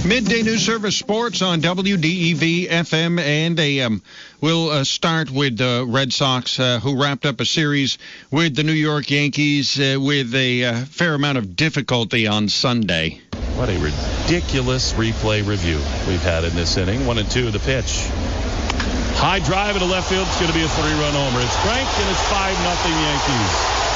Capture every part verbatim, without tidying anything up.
Midday News Service Sports on W D E V F M and A M. We'll uh, start with the Red Sox, uh, who wrapped up a series with the New York Yankees uh, with a uh, fair amount of difficulty on Sunday. What a ridiculous replay review we've had in this inning. One and two, the pitch. High drive into left field. It's going to be a three-run homer. It's cranked, and it's five nothing Yankees.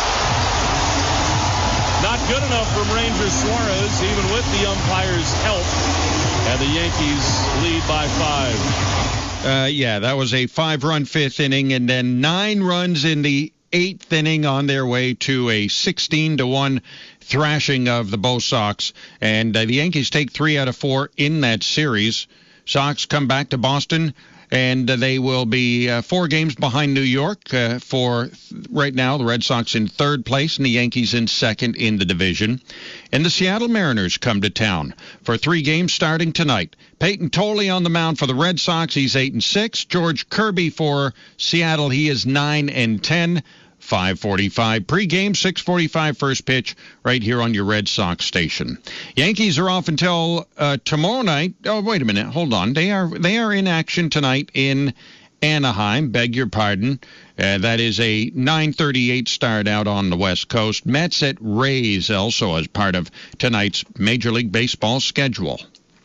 Not good enough from Ranger Suarez, even with the umpire's help. And the Yankees lead by five. Uh, yeah, that was a five-run fifth inning, and then nine runs in the eighth inning on their way to a sixteen to one thrashing of the Bo Sox. And uh, the Yankees take three out of four in that series. Sox come back to Boston, and uh, they will be uh, four games behind New York uh, for th- right now. The Red Sox in third place and the Yankees in second in the division. And the Seattle Mariners come to town for three games starting tonight. Peyton Tolley on the mound for the Red Sox. He's eight and six. George Kirby for Seattle. He is nine and ten. five forty-five pregame, six forty-five first pitch right here on your Red Sox station. Yankees are off until uh, tomorrow night. Oh, wait a minute. Hold on. They are they are in action tonight in Anaheim. Beg your pardon. Uh, that is a nine thirty-eight start out on the West Coast. Mets at Rays also as part of tonight's Major League Baseball schedule.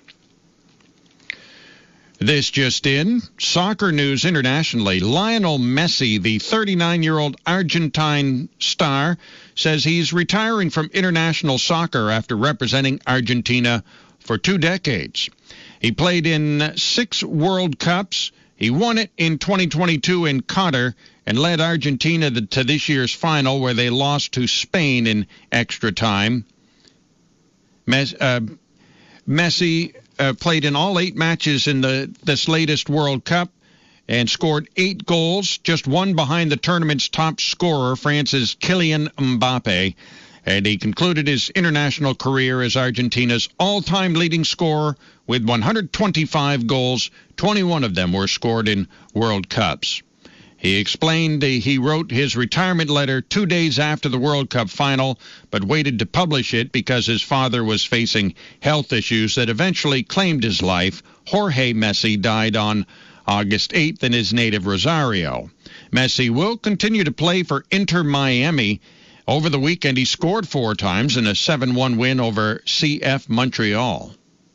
This just in, soccer news internationally. Lionel Messi, the thirty-nine-year-old Argentine star, says he's retiring from international soccer after representing Argentina for two decades. He played in six World Cups. He won it in twenty twenty-two in Qatar and led Argentina to this year's final where they lost to Spain in extra time. Mes- uh, Messi... Uh, played in all eight matches in the this latest World Cup and scored eight goals, just one behind the tournament's top scorer, France's Kylian Mbappe. And he concluded his international career as Argentina's all-time leading scorer with one hundred twenty-five goals. twenty-one of them were scored in World Cups. He explained uh, he wrote his retirement letter two days after the World Cup final, but waited to publish it because his father was facing health issues that eventually claimed his life. Jorge Messi died on August eighth in his native Rosario. Messi will continue to play for Inter Miami. Over the weekend, he scored four times in a seven one win over C F Montreal.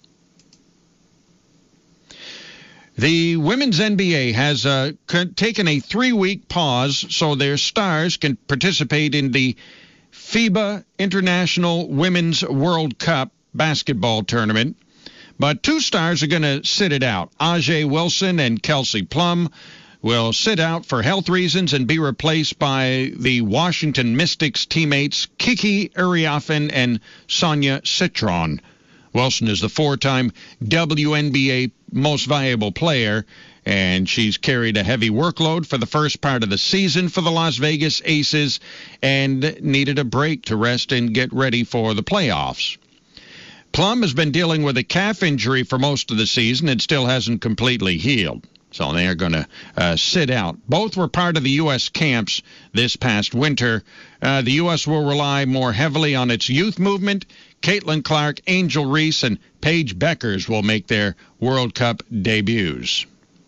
The women's N B A has uh, taken a three-week pause so their stars can participate in the FIBA International Women's World Cup basketball tournament. But two stars are going to sit it out. Ajay Wilson and Kelsey Plum will sit out for health reasons and be replaced by the Washington Mystics teammates Kiki Iriafen and Sonia Citron. Wilson is the four-time W N B A Most Valuable Player, and she's carried a heavy workload for the first part of the season for the Las Vegas Aces and needed a break to rest and get ready for the playoffs. Plum has been dealing with a calf injury for most of the season and still hasn't completely healed, so they're going to uh, sit out. Both were part of the U S camps this past winter. Uh, the U S will rely more heavily on its youth movement. Caitlin Clark, Angel Reese, and Paige Beckers will make their World Cup debuts.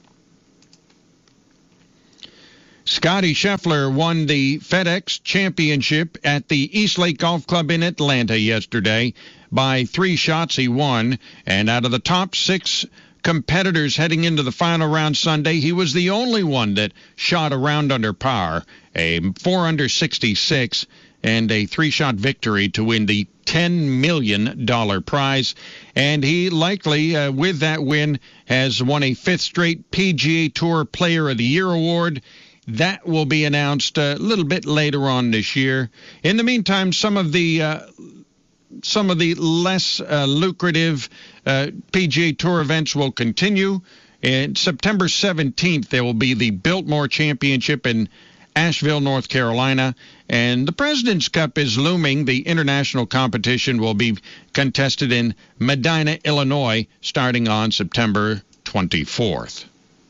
Scotty Scheffler won the FedEx Championship at the East Lake Golf Club in Atlanta yesterday. By three shots he won, and out of the top six competitors heading into the final round Sunday, he was the only one that shot a round under par, a four under sixty-six, and a three-shot victory to win the ten million dollars prize. And he likely, uh, with that win, has won a fifth straight P G A Tour Player of the Year award. That will be announced a little bit later on this year. In the meantime, some of the uh, some of the less uh, lucrative uh, P G A Tour events will continue. And September seventeenth, there will be the Biltmore Championship in Asheville, North Carolina, and the President's Cup is looming. The international competition will be contested in Medina, Illinois, starting on September twenty-fourth.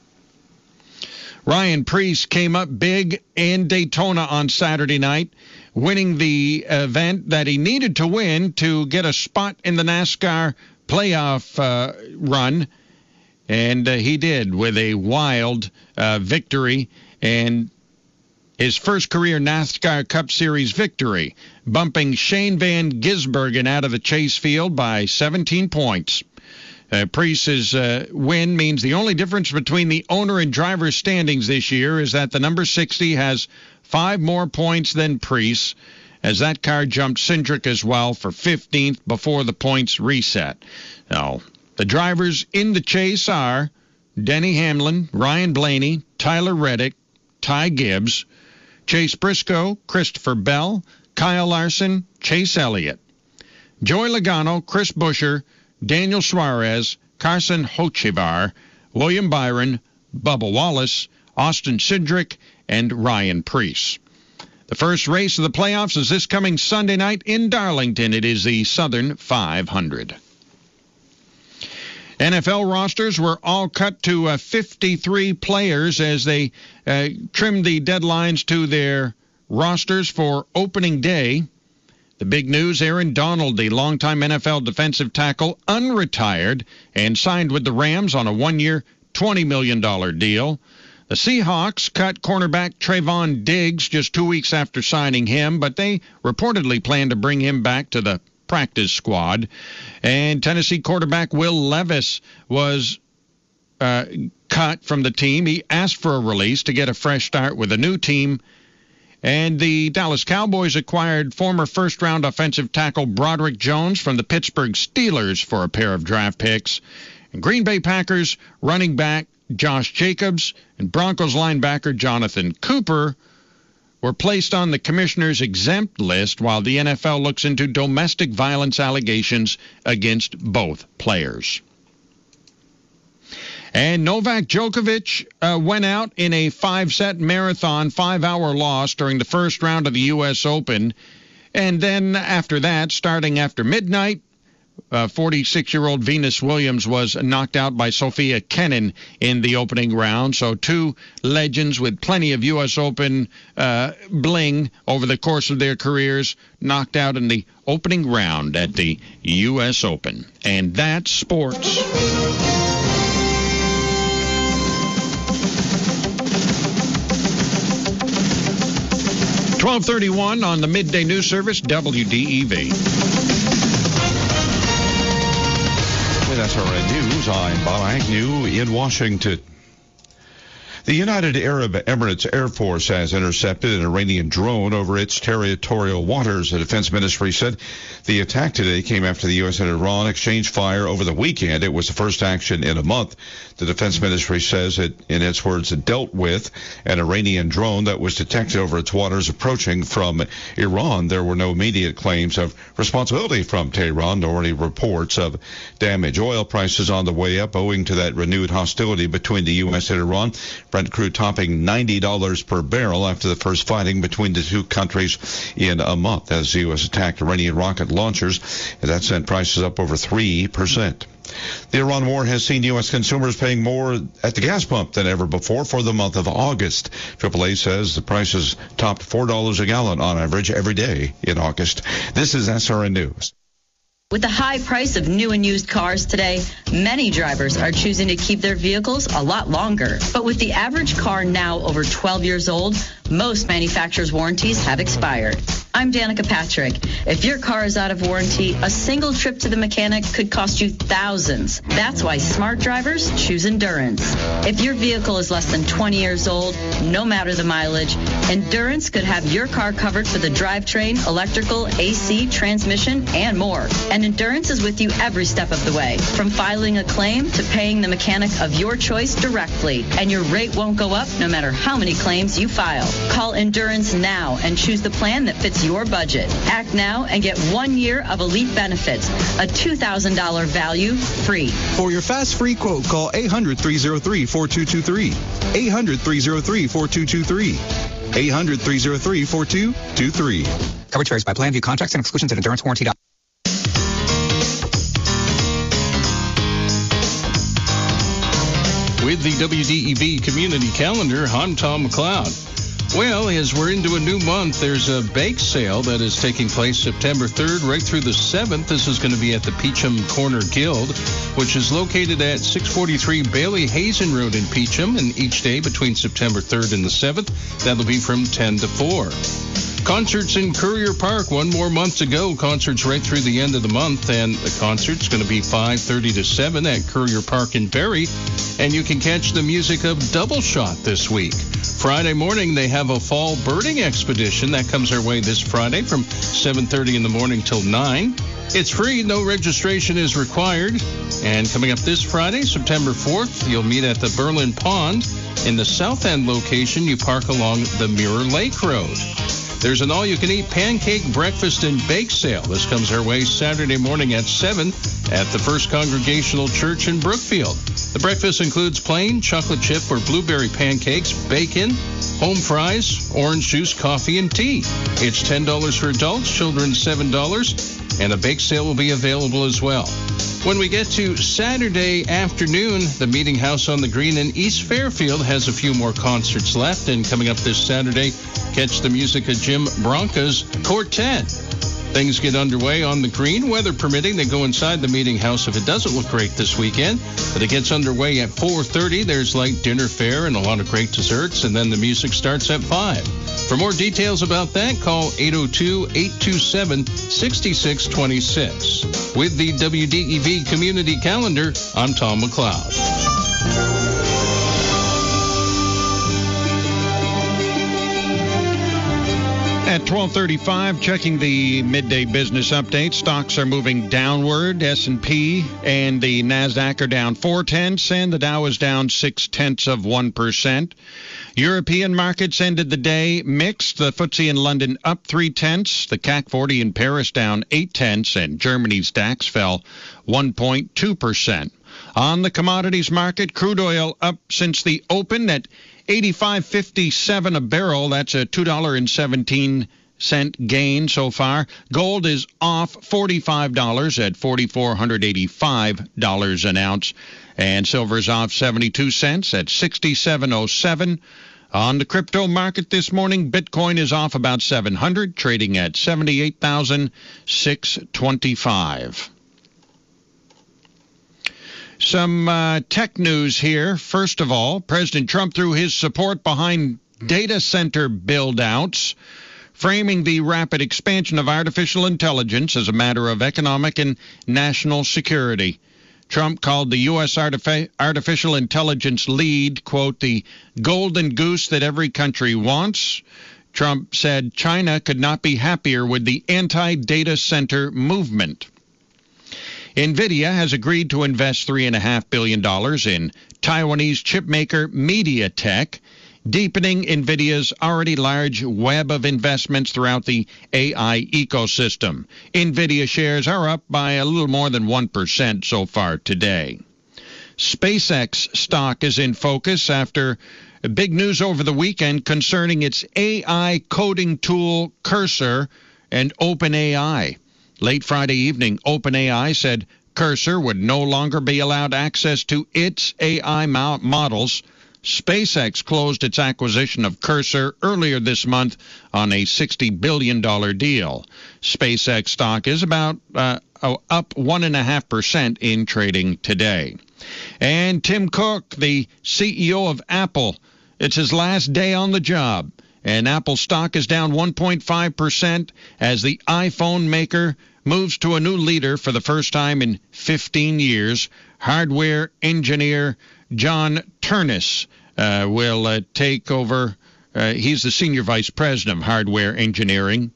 Ryan Preece came up big in Daytona on Saturday night, winning the event that he needed to win to get a spot in the NASCAR playoff uh, run, and uh, he did with a wild uh, victory and his first career NASCAR Cup Series victory, bumping Shane Van Gisbergen out of the chase field by seventeen points. Uh, Preece's uh, win means the only difference between the owner and driver standings this year is that the number sixty has five more points than Preece, as that car jumped Cindric as well for fifteenth before the points reset. Now, the drivers in the chase are Denny Hamlin, Ryan Blaney, Tyler Reddick, Ty Gibbs, Chase Briscoe, Christopher Bell, Kyle Larson, Chase Elliott, Joey Logano, Chris Buescher, Daniel Suarez, Carson Hocevar, William Byron, Bubba Wallace, Austin Cindric, and Ryan Preece. The first race of the playoffs is this coming Sunday night in Darlington. It is the Southern five hundred. N F L rosters were all cut to uh, fifty-three players as they uh, trimmed the deadlines to their rosters for opening day. The big news, Aaron Donald, the longtime N F L defensive tackle, unretired and signed with the Rams on a one-year, twenty million dollars deal. The Seahawks cut cornerback Trayvon Diggs just two weeks after signing him, but they reportedly plan to bring him back to the practice squad. And Tennessee quarterback Will Levis was uh, cut from the team. He asked for a release to get a fresh start with a new team. And the Dallas Cowboys acquired former first-round offensive tackle Broderick Jones from the Pittsburgh Steelers for a pair of draft picks. And Green Bay Packers running back Josh Jacobs and Broncos linebacker Jonathan Cooper were placed on the commissioner's exempt list while the N F L looks into domestic violence allegations against both players. And Novak Djokovic uh, went out in a five-set marathon, five-hour loss during the first round of the U S Open. And then after that, starting after midnight, uh, forty-six-year-old Venus Williams was knocked out by Sophia Kenin in the opening round. So two legends with plenty of U S Open uh, bling over the course of their careers knocked out in the opening round at the U S Open. And that's sports. twelve thirty-one on the Midday News Service, W D E V. With S R N News, I'm Bob Agnew in Washington. The United Arab Emirates Air Force has intercepted an Iranian drone over its territorial waters. The Defense Ministry said the attack today came after the U S and Iran exchanged fire over the weekend. It was the first action in a month. The Defense Ministry says it, in its words, it dealt with an Iranian drone that was detected over its waters approaching from Iran. There were no immediate claims of responsibility from Tehran, nor any reports of damage. Oil prices on the way up owing to that renewed hostility between the U S and Iran. Brent crude topping ninety dollars per barrel after the first fighting between the two countries in a month as the U S attacked Iranian rocket launchers, and that sent prices up over three percent. The Iran war has seen U S consumers paying more at the gas pump than ever before for the month of August. triple A says the prices topped four dollars a gallon on average every day in August. This is S R N News. With the high price of new and used cars today, many drivers are choosing to keep their vehicles a lot longer. But with the average car now over twelve years old, most manufacturers' warranties have expired. I'm Danica Patrick. If your car is out of warranty, a single trip to the mechanic could cost you thousands. That's why smart drivers choose Endurance. If your vehicle is less than twenty years old, no matter the mileage, Endurance could have your car covered for the drivetrain, electrical, A C, transmission, and more. And Endurance is with you every step of the way, from filing a claim to paying the mechanic of your choice directly. And your rate won't go up no matter how many claims you file. Call Endurance now and choose the plan that fits your budget. Act now and get one year of elite benefits, a two thousand dollars value free. For your fast free quote, call eight hundred, three oh three, four two two three. eight hundred, three oh three, four two two three. eight hundred, three oh three, four two two three. Coverage varies by plan. View contracts and exclusions at endurance warranty dot com. With the W D E V Community Calendar, I'm Tom McLeod. Well, as we're into a new month, there's a bake sale that is taking place September third right through the seventh. This is going to be at the Peacham Corner Guild, which is located at six forty-three Bailey Hazen Road in Peacham, and each day between September third and the seventh, that'll be from ten to four. Concerts in Courier Park, one more month to go. Concerts right through the end of the month, and the concert's going to be five thirty to seven at Courier Park in Barrie, and you can catch the music of Double Shot this week. Friday morning, they have a fall birding expedition that comes our way this Friday from seven thirty in the morning till nine. It's free, no registration is required. And coming up this Friday, September fourth, you'll meet at the Berlin Pond. In the South End location, you park along the Mirror Lake Road. There's an all-you-can-eat pancake breakfast and bake sale. This comes our way Saturday morning at seven at the First Congregational Church in Brookfield. The breakfast includes plain chocolate chip or blueberry pancakes, bacon, home fries, orange juice, coffee, and tea. It's ten dollars for adults, children seven dollars, and a bake sale will be available as well. When we get to Saturday afternoon, the Meeting House on the Green in East Fairfield has a few more concerts left. And coming up this Saturday, catch the music of Jim Bronca's Quartet. Things get underway on the green, weather permitting. They go inside the Meeting House if it doesn't look great this weekend. But it gets underway at four thirty. There's light dinner fare and a lot of great desserts. And then the music starts at five. For more details about that, call eight oh two, eight two seven, six six two six. With the W D E V Community Calendar, I'm Tom McLeod. At twelve thirty-five, checking the midday business update, stocks are moving downward. S and P and the NASDAQ are down four tenths, and the Dow is down six tenths of one percent. European markets ended the day mixed. The F T S E in London up three tenths, the C A C forty in Paris down eight tenths, and Germany's DAX fell one point two percent. On the commodities market, crude oil up since the open at eighty-five fifty-seven a barrel. That's a two dollars and seventeen cents gain so far. Gold is off forty-five dollars at four thousand four hundred eighty-five dollars an ounce. And silver's off seventy-two cents at sixty-seven oh seven. On the crypto market this morning, Bitcoin is off about seven hundred, trading at seventy-eight thousand six hundred twenty-five. Some uh, tech news here. First of all, President Trump threw his support behind data center build-outs, framing the rapid expansion of artificial intelligence as a matter of economic and national security. Trump called the U S artifi- artificial intelligence lead, quote, the golden goose that every country wants. Trump said China could not be happier with the anti-data center movement. NVIDIA has agreed to invest three point five billion dollars in Taiwanese chipmaker MediaTek, deepening NVIDIA's already large web of investments throughout the A I ecosystem. NVIDIA shares are up by a little more than one percent so far today. SpaceX stock is in focus after big news over the weekend concerning its A I coding tool Cursor and OpenAI. Late Friday evening, OpenAI said Cursor would no longer be allowed access to its A I mo- models. SpaceX closed its acquisition of Cursor earlier this month on a sixty billion dollars deal. SpaceX stock is about uh, up one point five percent in trading today. And Tim Cook, the C E O of Apple, it's his last day on the job. And Apple stock is down one point five percent as the iPhone maker moves to a new leader for the first time in fifteen years. Hardware engineer John Ternus uh, will uh, take over. Uh, he's the senior vice president of hardware engineering.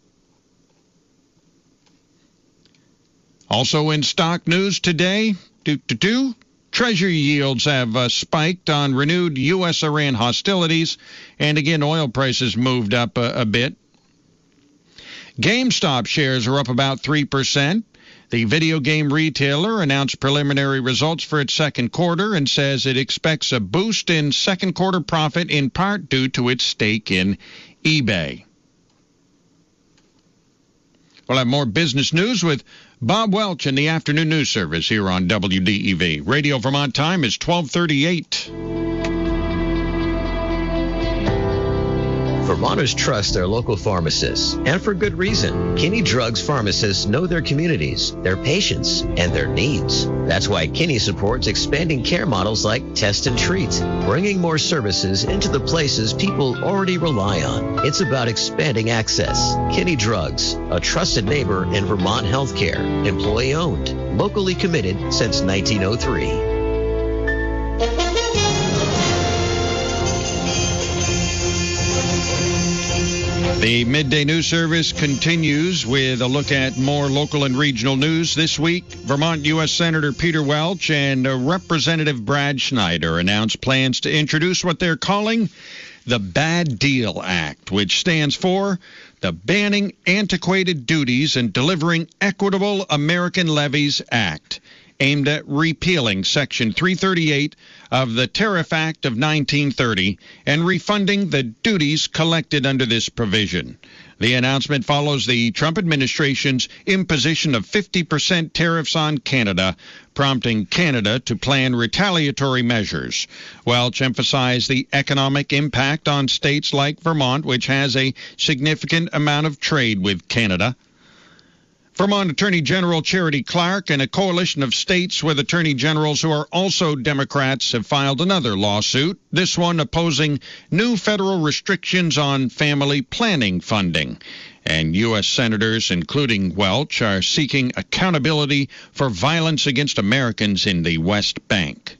Also in stock news today, doo, doo, doo, Treasury yields have uh, spiked on renewed U S Iran hostilities, and again, oil prices moved up a, a bit. GameStop shares are up about three percent. The video game retailer announced preliminary results for its second quarter and says it expects a boost in second quarter profit in part due to its stake in eBay. We'll have more business news with Bob Welch in the afternoon news service here on W D E V. Radio Vermont time is twelve thirty-eight. Vermonters trust their local pharmacists, and for good reason. Kinney Drugs pharmacists know their communities, their patients, and their needs. That's why Kinney supports expanding care models like Test and Treat, bringing more services into the places people already rely on. It's about expanding access. Kinney Drugs, a trusted neighbor in Vermont healthcare, employee-owned, locally committed since nineteen oh three. The Midday News Service continues with a look at more local and regional news. This week, Vermont U S Senator Peter Welch and Representative Brad Schneider announced plans to introduce what they're calling the Bad Deal Act, which stands for the Banning Antiquated Duties and Delivering Equitable American Levies Act, aimed at repealing Section three thirty-eight of the Tariff Act of nineteen thirty and refunding the duties collected under this provision. The announcement follows the Trump administration's imposition of fifty percent tariffs on Canada, prompting Canada to plan retaliatory measures. Welch emphasized the economic impact on states like Vermont, which has a significant amount of trade with Canada. Vermont Attorney General Charity Clark and a coalition of states with attorney generals who are also Democrats have filed another lawsuit, this one opposing new federal restrictions on family planning funding. And U S senators, including Welch, are seeking accountability for violence against Americans in the West Bank.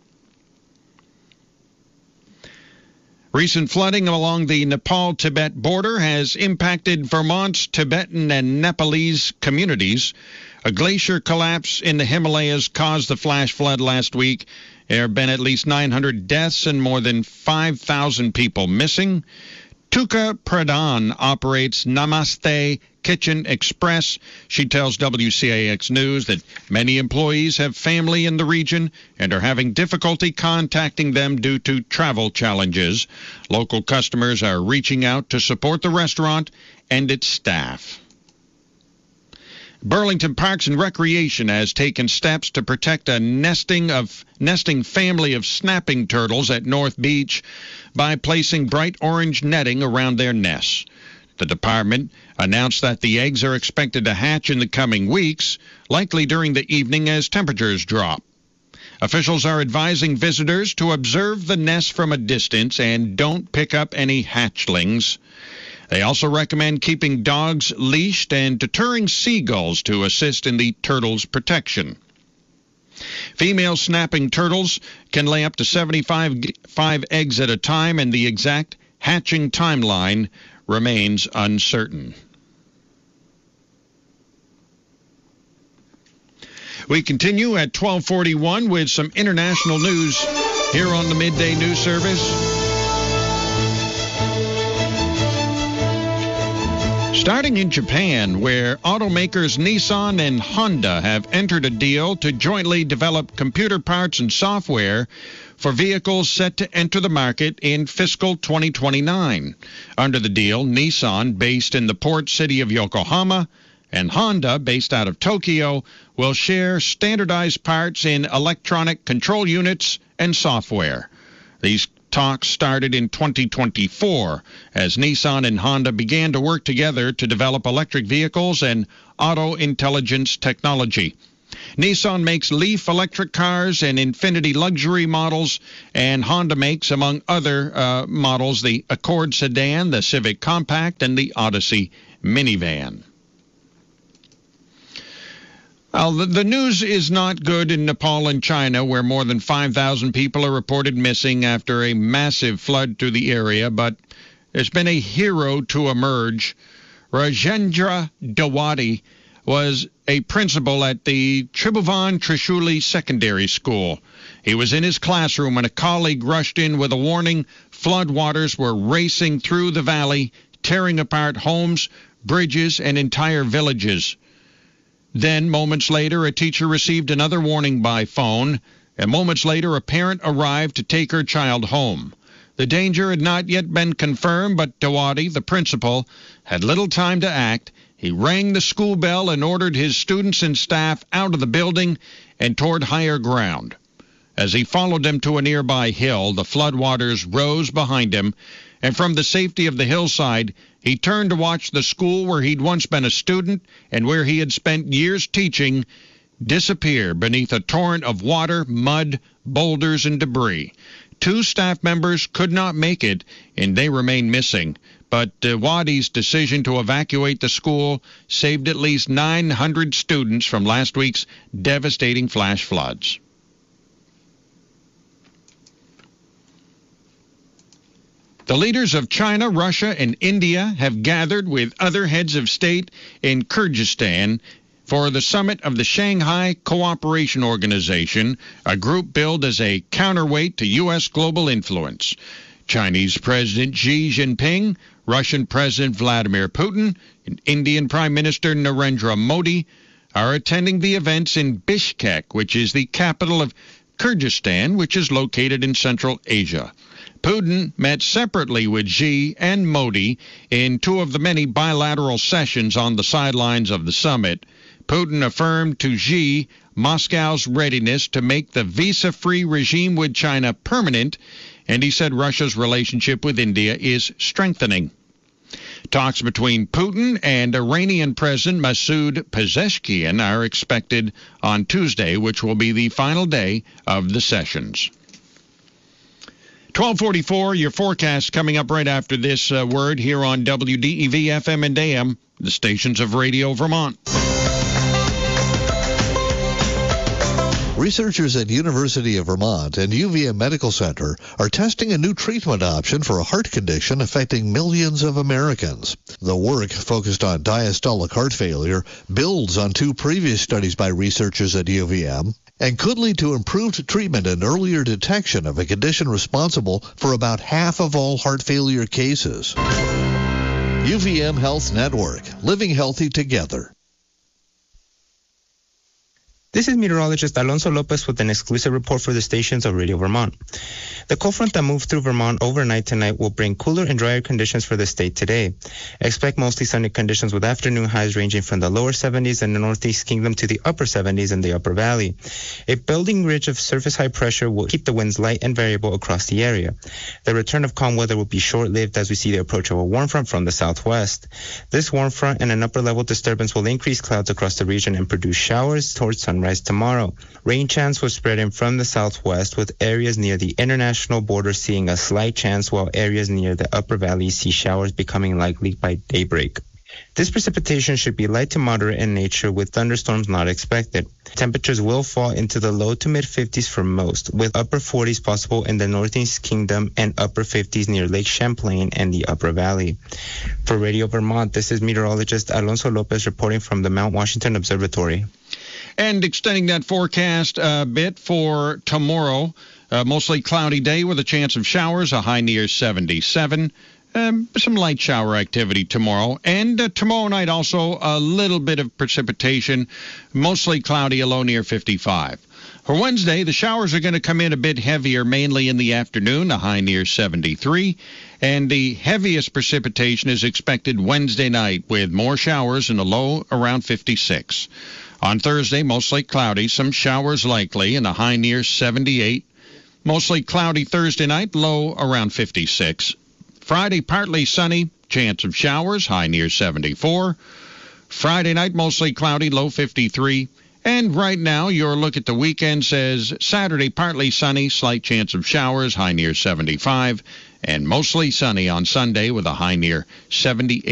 Recent flooding along the Nepal-Tibet border has impacted Vermont's Tibetan and Nepalese communities. A glacier collapse in the Himalayas caused the flash flood last week. There have been at least nine hundred deaths and more than five thousand people missing. Tuka Pradhan operates Namaste Kitchen Express. She tells W C A X News that many employees have family in the region and are having difficulty contacting them due to travel challenges. Local customers are reaching out to support the restaurant and its staff. Burlington Parks and Recreation has taken steps to protect a nesting of nesting family of snapping turtles at North Beach by placing bright orange netting around their nests. The department announced that the eggs are expected to hatch in the coming weeks, likely during the evening as temperatures drop. Officials are advising visitors to observe the nest from a distance and don't pick up any hatchlings. They also recommend keeping dogs leashed and deterring seagulls to assist in the turtles' protection. Female snapping turtles can lay up to seventy-five five eggs at a time, and the exact hatching timeline remains uncertain. We continue at twelve forty-one with some international news here on the Midday News Service. Starting in Japan, where automakers Nissan and Honda have entered a deal to jointly develop computer parts and software for vehicles set to enter the market in fiscal twenty twenty-nine. Under the deal, Nissan, based in the port city of Yokohama, and Honda, based out of Tokyo, will share standardized parts in electronic control units and software. These talks started in twenty twenty-four as Nissan and Honda began to work together to develop electric vehicles and auto intelligence technology. Nissan makes Leaf electric cars and Infiniti luxury models, and Honda makes, among other uh, models, the Accord sedan, the Civic Compact, and the Odyssey minivan. Well, the, the news is not good in Nepal and China, where more than five thousand people are reported missing after a massive flood through the area, but there's been a hero to emerge. Rajendra Dawadi was a principal at the Tribhuvan Trishuli Secondary School. He was in his classroom when a colleague rushed in with a warning. Floodwaters were racing through the valley, tearing apart homes, bridges, and entire villages. Then, moments later, a teacher received another warning by phone, and moments later, a parent arrived to take her child home. The danger had not yet been confirmed, but Dawadi, the principal, had little time to act. He rang the school bell and ordered his students and staff out of the building and toward higher ground. As he followed them to a nearby hill, the floodwaters rose behind him, and from the safety of the hillside, he turned to watch the school where he'd once been a student and where he had spent years teaching disappear beneath a torrent of water, mud, boulders, and debris. Two staff members could not make it, and they remain missing. But uh, Wadi's decision to evacuate the school saved at least nine hundred students from last week's devastating flash floods. The leaders of China, Russia, and India have gathered with other heads of state in Kyrgyzstan for the summit of the Shanghai Cooperation Organization, a group billed as a counterweight to U S global influence. Chinese President Xi Jinping, Russian President Vladimir Putin, and Indian Prime Minister Narendra Modi are attending the events in Bishkek, which is the capital of Kyrgyzstan, which is located in Central Asia. Putin met separately with Xi and Modi in two of the many bilateral sessions on the sidelines of the summit. Putin affirmed to Xi Moscow's readiness to make the visa-free regime with China permanent, and he said Russia's relationship with India is strengthening. Talks between Putin and Iranian President Masoud Pezeshkian are expected on Tuesday, which will be the final day of the sessions. twelve forty-four, your forecast coming up right after this uh, word here on W D E V F M and A M, the stations of Radio Vermont. Researchers at University of Vermont and U V M Medical Center are testing a new treatment option for a heart condition affecting millions of Americans. The work, focused on diastolic heart failure, builds on two previous studies by researchers at U V M and could lead to improved treatment and earlier detection of a condition responsible for about half of all heart failure cases. U V M Health Network, living healthy together. This is meteorologist Alonso Lopez with an exclusive report for the stations of Radio Vermont. The cold front that moved through Vermont overnight tonight will bring cooler and drier conditions for the state today. Expect mostly sunny conditions with afternoon highs ranging from the lower seventies in the Northeast Kingdom to the upper seventies in the Upper Valley. A building ridge of surface high pressure will keep the winds light and variable across the area. The return of calm weather will be short-lived as we see the approach of a warm front from the southwest. This warm front and an upper-level disturbance will increase clouds across the region and produce showers towards sunrise tomorrow. Rain chance will spread in from the southwest, with areas near the international border seeing a slight chance, while areas near the upper valley see showers becoming likely by daybreak. This precipitation should be light to moderate in nature, with thunderstorms not expected. Temperatures will fall into the low to mid fifties for most, with upper forties possible in the Northeast Kingdom and upper fifties near Lake Champlain and the Upper Valley. For Radio Vermont, this is meteorologist Alonso Lopez reporting from the Mount Washington Observatory. And extending that forecast a bit for tomorrow, uh, mostly cloudy day with a chance of showers, a high near seventy-seven. Um, some light shower activity tomorrow. And uh, tomorrow night also a little bit of precipitation, mostly cloudy, a low near fifty-five. For Wednesday, the showers are going to come in a bit heavier, mainly in the afternoon, a high near seventy-three. And the heaviest precipitation is expected Wednesday night, with more showers and a low around fifty-six. On Thursday, mostly cloudy, some showers likely, and a high near seventy-eight. Mostly cloudy Thursday night, low around fifty-six. Friday, partly sunny, chance of showers, high near seventy-four. Friday night, mostly cloudy, low fifty-three. And right now, your look at the weekend says Saturday, partly sunny, slight chance of showers, high near seventy-five. And mostly sunny on Sunday with a high near seventy-eight.